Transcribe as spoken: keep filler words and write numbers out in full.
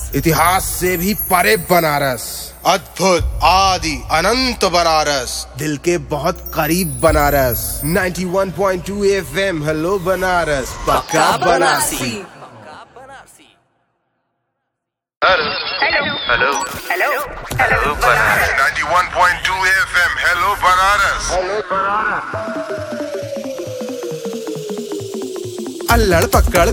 इतिहास से भी परे बनारस, अद्भुत आदि अनंत बनारस, दिल के बहुत करीब बनारस। इक्यानवे पॉइंट दो एफएम हेलो बनारस, पक्का Banarasi. Hello hello hello hello Banaras. इक्यानवे पॉइंट दो एफएम हेलो बनारस। अल्लड़ पकड़